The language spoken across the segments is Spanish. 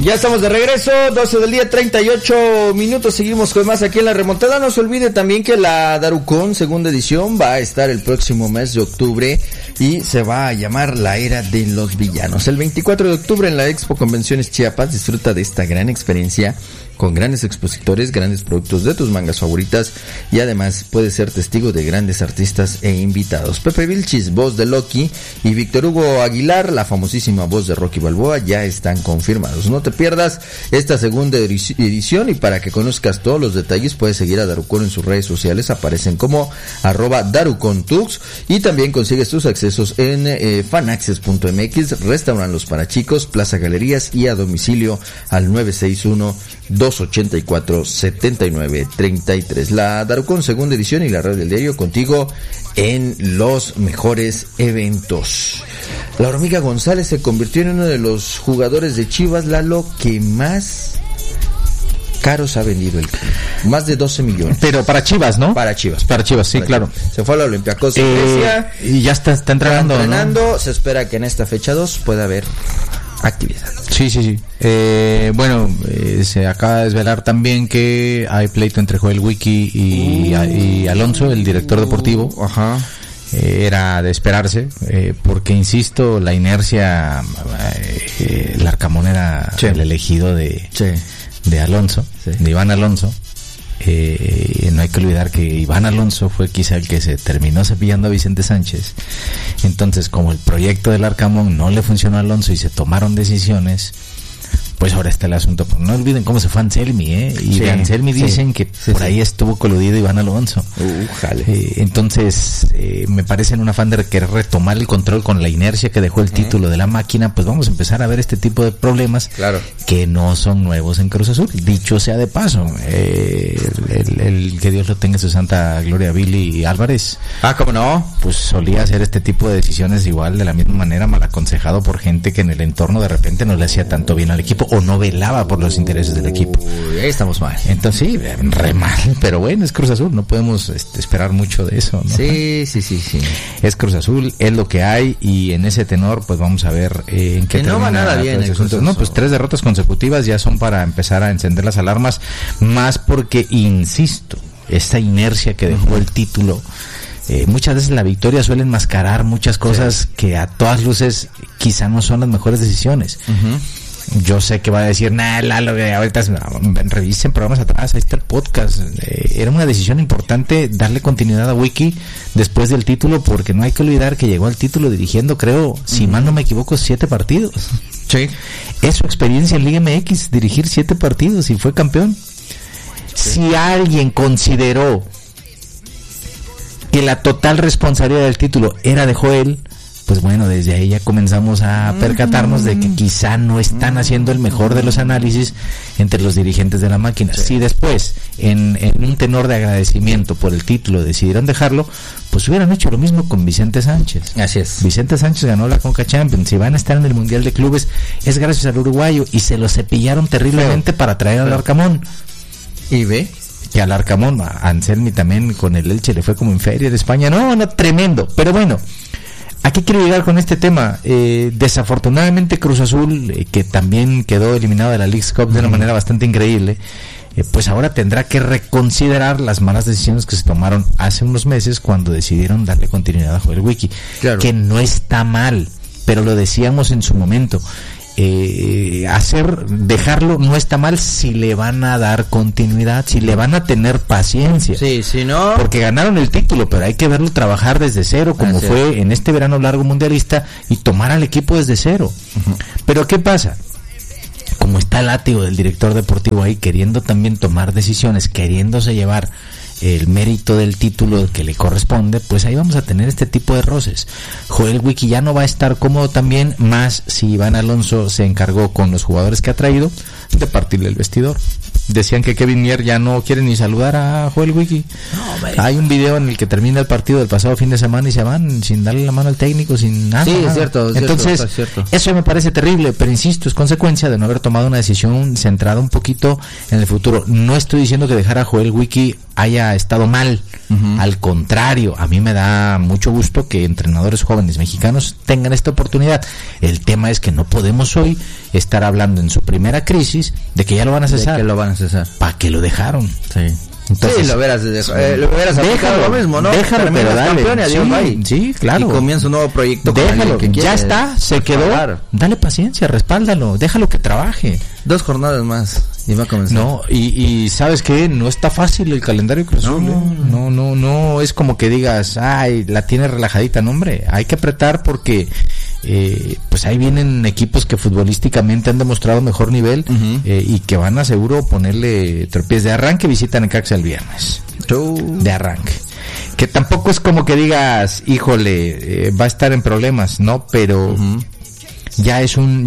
Ya estamos de regreso, 12 del día, 38 minutos, seguimos con más aquí en La Remontada. No se olvide también que la Darucón segunda edición va a estar el próximo mes de octubre y se va a llamar La Era de los Villanos. El 24 de octubre en la Expo Convenciones Chiapas disfruta de esta gran experiencia con grandes expositores, grandes productos de tus mangas favoritas y además puedes ser testigo de grandes artistas e invitados. Pepe Vilchis, voz de Loki, y Víctor Hugo Aguilar, la famosísima voz de Rocky Balboa, ya están confirmados. No te pierdas esta segunda edición y para que conozcas todos los detalles puedes seguir a Darucón en sus redes sociales, aparecen como @DaruconTux y también consigues tus accesos en fanaccess.mx, restaurantes para chicos, Plaza Galerías y a domicilio al 961-284-7933. La Darucón segunda edición y la red del diario contigo en los mejores eventos. La Hormiga González se convirtió en uno de los jugadores de Chivas, Lalo, que más caros ha vendido el club. Más de 12 millones. Pero para Chivas, ¿no? Para Chivas, sí, claro. Se fue a la Olympiacos de Grecia. Y ya está entrenando, ¿no? Se espera que en esta fecha 2 pueda haber actividad. Sí. Se acaba de desvelar también que hay pleito entre Joel Wiki y Alonso, el director deportivo. Ajá. Era de esperarse, porque insisto, la inercia, el Arcamón era el elegido de Alonso, de Iván Alonso. No hay que olvidar que Iván Alonso fue quizá el que se terminó cepillando a Vicente Sánchez. Entonces, como el proyecto del Arcamón no le funcionó a Alonso y se tomaron decisiones, pues ahora está el asunto. No olviden cómo se fue Anselmi, y de Anselmi dicen que por ahí estuvo coludido Iván Alonso. Entonces, me parece en un afán de querer retomar el control con la inercia que dejó el título de la máquina, pues vamos a empezar a ver este tipo de problemas que no son nuevos en Cruz Azul. Dicho sea de paso, el que Dios lo tenga en su santa gloria, Billy Álvarez. ¿Cómo no? Pues solía hacer este tipo de decisiones igual, de la misma manera, mal aconsejado por gente que en el entorno de repente no le hacía tanto bien al equipo o no velaba por los intereses del equipo. Ahí estamos mal. Entonces sí, re mal, pero bueno, es Cruz Azul, no podemos esperar mucho de eso, ¿no? Sí. Es Cruz Azul, es lo que hay, y en ese tenor pues vamos a ver en qué termina. No va nada bien el asunto. No, pues 3 derrotas consecutivas ya son para empezar a encender las alarmas, más porque, insisto, esta inercia que dejó el título, muchas veces la victoria suele enmascarar muchas cosas que a todas luces quizá no son las mejores decisiones. Yo sé que va a decir, Lalo, ahorita revisen programas atrás, ahí está el podcast. Era una decisión importante darle continuidad a Wiki después del título, porque no hay que olvidar que llegó al título dirigiendo, creo, si mal no me equivoco, 7 partidos. Sí. Es su experiencia en Liga MX, dirigir 7 partidos y fue campeón. Si alguien consideró que la total responsabilidad del título era de Joel, pues bueno, desde ahí ya comenzamos a percatarnos de que quizá no están haciendo el mejor de los análisis entre los dirigentes de la máquina. Si después, en un tenor de agradecimiento por el título, decidieron dejarlo, pues hubieran hecho lo mismo con Vicente Sánchez. Así es. Vicente Sánchez ganó la Conca Champions. Si van a estar en el Mundial de Clubes, es gracias al uruguayo, y se lo cepillaron terriblemente para traer al Arcamón. ¿Y ve? Que al Arcamón, a Anselmi también con el Elche le fue como en feria de España. No, tremendo. Pero bueno, ¿a qué quiero llegar con este tema? Desafortunadamente Cruz Azul, que también quedó eliminado de la Leagues Cup de una manera bastante increíble, pues ahora tendrá que reconsiderar las malas decisiones que se tomaron hace unos meses cuando decidieron darle continuidad a Joel Wiki. Que no está mal, pero lo decíamos en su momento. Dejarlo no está mal si le van a dar continuidad, si le van a tener paciencia. Sí, si no, porque ganaron el título, pero hay que verlo trabajar desde cero, como fue en este verano largo mundialista, y tomar al equipo desde cero. Pero ¿qué pasa? Como está el látigo del director deportivo ahí, queriendo también tomar decisiones, queriéndose llevar el mérito del título que le corresponde, pues ahí vamos a tener este tipo de roces. Joel Wiki ya no va a estar cómodo también, más si Iván Alonso se encargó con los jugadores que ha traído de partirle el vestidor. Decían que Kevin Mier ya no quiere ni saludar a Joel Wiki. Hay un video en el que termina el partido del pasado fin de semana y se van sin darle la mano al técnico, sin nada. Sí, es cierto. Entonces, eso me parece terrible, pero insisto, es consecuencia de no haber tomado una decisión centrada un poquito en el futuro. No estoy diciendo que dejar a Joel Wiki haya estado mal. Al contrario, a mí me da mucho gusto que entrenadores jóvenes mexicanos tengan esta oportunidad. El tema es que no podemos hoy estar hablando en su primera crisis de que ya lo van a cesar. De que lo van a cesar. ¿Para qué lo dejaron? Sí. Entonces, lo hubieras aplicado lo mismo, ¿no? Déjalo, pero dale. Sí, claro. Y comienza un nuevo proyecto. Déjalo, ya está, se quedó. Dale paciencia, respáldalo, déjalo que trabaje. 2 jornadas más y va a comenzar. No, y ¿sabes qué? No está fácil el calendario Cruz Azul. No, es como que digas, ay, la tiene relajadita, no, hombre. Hay que apretar porque pues ahí vienen equipos que futbolísticamente han demostrado mejor nivel y que van a seguro ponerle tropiezos. De arranque visitan Necaxa el viernes. De arranque. Que tampoco es como que digas, híjole, va a estar en problemas, ¿no? Pero ya es un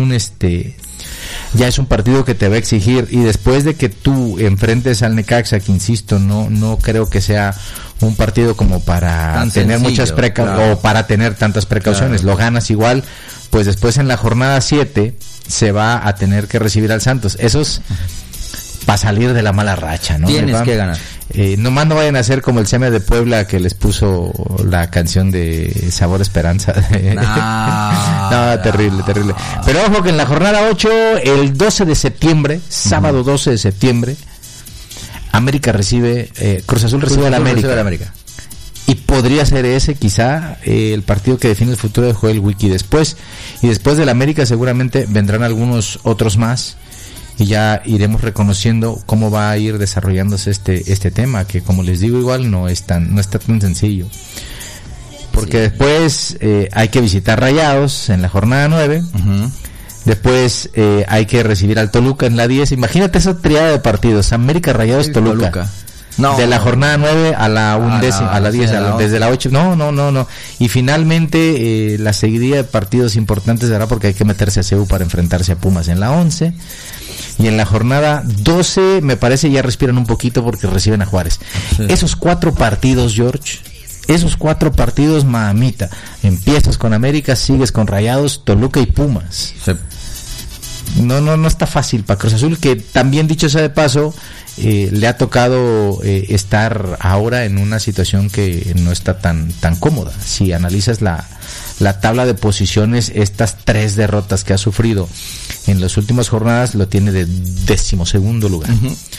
partido que te va a exigir, y después de que tú enfrentes al Necaxa, que insisto, no creo que sea un partido como para tan tener sencillo, muchas o para tener tantas precauciones. Lo ganas igual, pues después en la jornada 7 se va a tener que recibir al Santos. Eso es para salir de la mala racha, ¿no? Tienes que ganar. Nomás no vayan a hacer como el CM de Puebla, que les puso la canción de Sabor Esperanza. No, terrible. Pero ojo que en la jornada 8, el 12 de septiembre, sábado 12 de septiembre, América recibe, Cruz Azul recibe al América. Y podría ser ese quizá el partido que define el futuro de Joel Wiki. Después del América seguramente vendrán algunos otros más, y ya iremos reconociendo cómo va a ir desarrollándose este tema, que como les digo, igual no está tan sencillo. Porque después hay que visitar Rayados en la jornada 9. Después hay que recibir al Toluca en la 10. Imagínate esa triada de partidos: América, Rayados, Toluca. No, de la jornada 9 a la 10, desde la 8. No. Y finalmente la seguidilla de partidos importantes será porque hay que meterse a CEU para enfrentarse a Pumas en la 11. Y en la jornada 12 me parece ya respiran un poquito porque reciben a Juárez. Sí. Esos 4 partidos, George, mamita. Empiezas con América, sigues con Rayados, Toluca y Pumas. Sí. No está fácil para Cruz Azul, que también, dicho sea de paso, le ha tocado estar ahora en una situación que no está tan cómoda. Si analizas la tabla de posiciones, estas 3 derrotas que ha sufrido en las últimas jornadas, lo tiene de 12º lugar.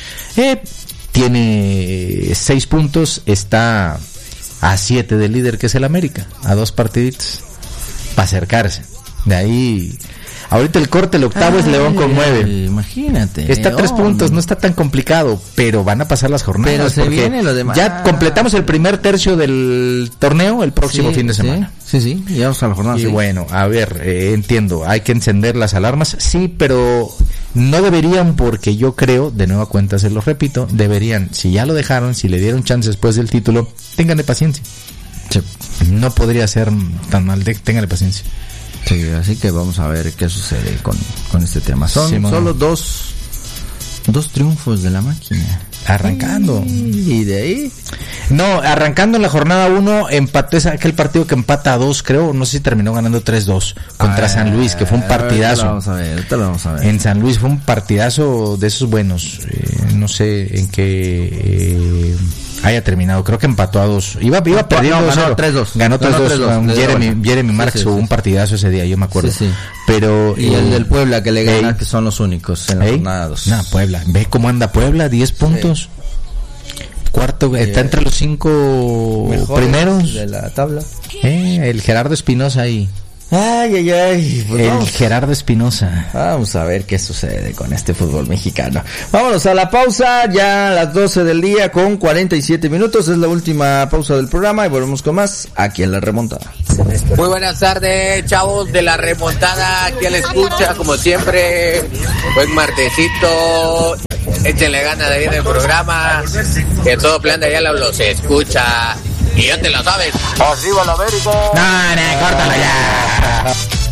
Tiene 6 puntos, está a 7 del líder, que es el América, a 2 partiditos para acercarse. De ahí, ahorita el corte, el octavo es León con 9. Imagínate. Está a 3 puntos, no está tan complicado, pero van a pasar las jornadas. Pero se viene lo demás. Ya completamos el primer tercio del torneo el próximo fin de semana. Sí, y vamos a la jornada. Y bueno, a ver, entiendo, hay que encender las alarmas, sí, pero no deberían, porque yo creo, de nueva cuenta se lo repito, deberían, si ya lo dejaron, si le dieron chance después del título, ténganle paciencia. Sí. No podría ser tan mal, ténganle paciencia. Sí, así que vamos a ver qué sucede con este tema. Son solo dos triunfos de la máquina. Arrancando. ¿Y de ahí? No, arrancando en la jornada 1, empató aquel partido que empata a 2, creo, no sé si terminó ganando 3-2 contra San Luis, que fue un partidazo. Ahorita lo vamos a ver. En San Luis fue un partidazo de esos buenos. No sé en qué haya terminado, creo que empató a 2. Iba perdiendo. Ganó 3-2. Ganó 3-2. Jeremy Marx hubo un partidazo ese día, yo me acuerdo. Sí. Pero y el del Puebla que le gana, que son los únicos en la jornada 2. No, Puebla. Ve cómo anda Puebla, 10 puntos. Cuarto, está entre los 5 primeros de la tabla. El Gerardo Espinosa ahí. Ay. Pues Gerardo Espinosa. Vamos a ver qué sucede con este fútbol mexicano. Vámonos a la pausa, ya a las 12 del día con 47 minutos. Es la última pausa del programa y volvemos con más aquí en La Remontada. Muy buenas tardes, chavos de La Remontada. Aquí a la escucha, como siempre. Buen martesito. Échenle ganas de ahí en el programa. Que todo plan de allá los escucha. Y ya te lo sabes. ¡Arriba la América! No, córtala ya.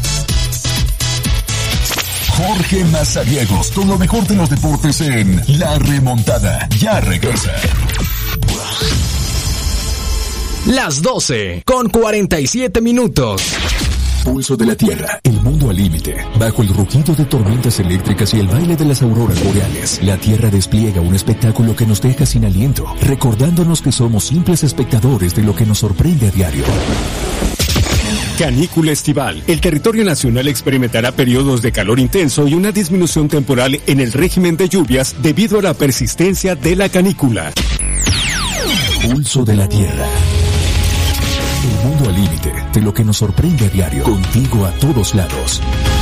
Jorge Mazariegos, con lo mejor de los deportes en La Remontada. Ya regresa. Las 12 con 47 minutos. Pulso de la Tierra, el mundo al límite. Bajo el rugido de tormentas eléctricas y el baile de las auroras boreales, la Tierra despliega un espectáculo que nos deja sin aliento, recordándonos que somos simples espectadores de lo que nos sorprende a diario. Canícula estival. El territorio nacional experimentará periodos de calor intenso y una disminución temporal en el régimen de lluvias debido a la persistencia de la canícula. Pulso de la Tierra. El mundo al límite de lo que nos sorprende a diario. Contigo a todos lados.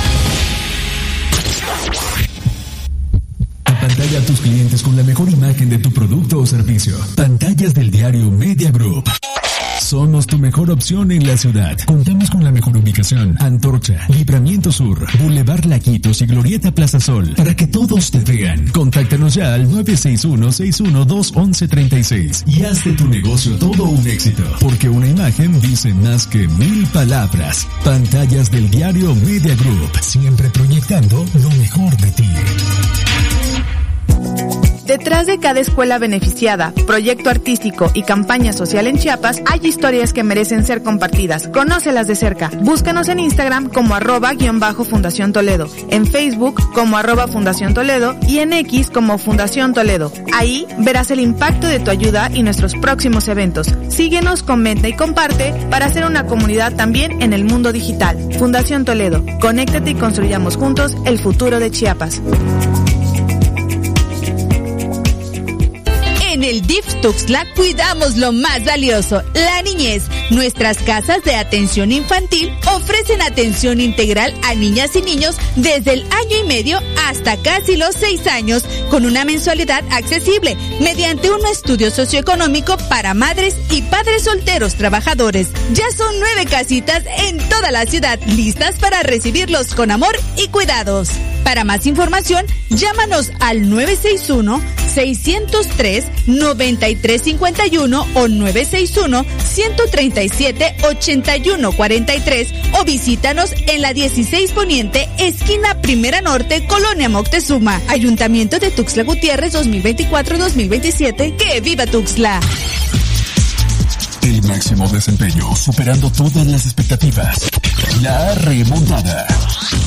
Apantalla a tus clientes con la mejor imagen de tu producto o servicio. Pantallas del diario Media Group. Somos tu mejor opción en la ciudad. Contamos con la mejor ubicación. Antorcha, Libramiento Sur, Boulevard Laquitos y Glorieta Plaza Sol. Para que todos te vean. Contáctanos ya al 961-612-1136 y haz de tu negocio todo un éxito. Porque una imagen dice más que 1000 palabras. Pantallas del diario Media Group. Siempre proyectando lo mejor de ti. Detrás de cada escuela beneficiada, proyecto artístico y campaña social en Chiapas, hay historias que merecen ser compartidas. Conócelas de cerca. Búscanos en Instagram como @_Fundación Toledo, en Facebook como @Fundación Toledo y en X como Fundación Toledo. Ahí verás el impacto de tu ayuda y nuestros próximos eventos. Síguenos, comenta y comparte para hacer una comunidad también en el mundo digital. Fundación Toledo. Conéctate y construyamos juntos el futuro de Chiapas. En el DIF Tuxtla cuidamos lo más valioso, la niñez. Nuestras casas de atención infantil ofrecen atención integral a niñas y niños desde el año y medio hasta casi los 6 años, con una mensualidad accesible, mediante un estudio socioeconómico para madres y padres solteros trabajadores. Ya son 9 casitas en toda la ciudad, listas para recibirlos con amor y cuidados. Para más información, llámanos al 961-603-9351 o 961-137-8143 o visítanos en la 16 Poniente, esquina Primera Norte, Colonia Moctezuma. Ayuntamiento de Tuxtla Gutiérrez 2024-2027. ¡Que viva Tuxtla! El máximo desempeño, superando todas las expectativas. La remontada.